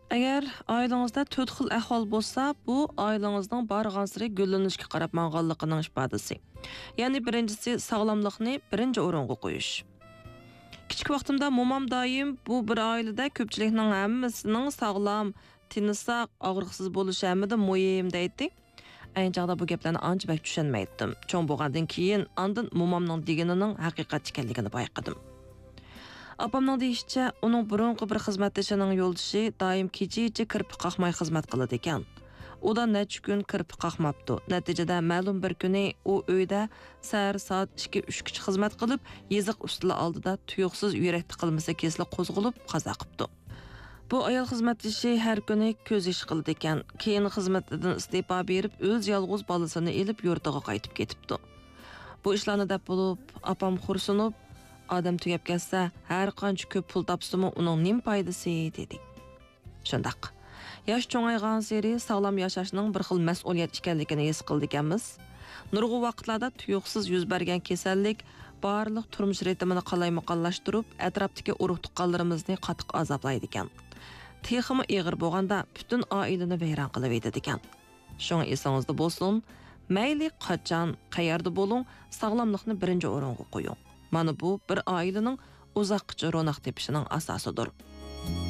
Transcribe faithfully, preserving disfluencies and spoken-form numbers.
Agar oilangizda to'rt xil ahvol bo'lsa, bu oilangizning barg'ansiri gullanishga qarab mang'anligining ifodasi. Ya'ni birinchisi sog'lomlikni birinchi o'ringa qo'yish. Kichik vaqtimda momam doim bu bir oilada ko'pchilikning hammasining sog'lom, tinchsaq, og'riqsiz bo'lishi hamda muhim deydi. Ayni chog'da bu gaplarni ancha bak tushunmaydim. Cho'ng bo'lgandan keyin ondan momamning deganining haqiqat ekanligini bayqadim. Apamning deyishicha, uning burunqi bir xizmatdoshining yo'ldoshi doim kecha-kecha kirib qaqmay xizmat qiladi ekan. U da necha kun kirib qaqmabdi. Natijada ma'lum bir kuni u uyda sar soat ikki uch gacha xizmat qilib, yeziq ustila oldida tuyuqsiz yurakda qilmasa kesli qo'zg'ilib qazo qilibdi. Bu ayol xizmatdoshi har kuni ko'z ish qildi ekan. Keyin xizmatidan iste'fo berib, o'z yolg'iz bolasini elib yurtiga qaytib ketibdi. Bu ishlarni deb bo'lib, apam xursunib, odam tugab ketsa, har qancha ko'p pul topsimi, uning nim foydasi dedik. Shundaq. Yosh cho'ngaygan seri sog'lom yashashning bir xil mas'uliyat ekanligini his qildik-miz. Nurg'u vaqtlarda tuyuqsiz yuz bergan kasallik barliq turmush ritmini qalaymaqonlashtirib, atrofdagi urug'-tuqqanlarimizni qattiq azoblaydi ekan. Texmi ig'ir bo'lganda butun oilani vayron qilib yetadi ekan. Shunga esingizda bo'lsin, mayli qachon, qayerda bo'ling, sog'lomlikni birinchi o'ringa qo'ying. Mana bu bir oilaning uzoqcha ro'naq tepishining asosidir.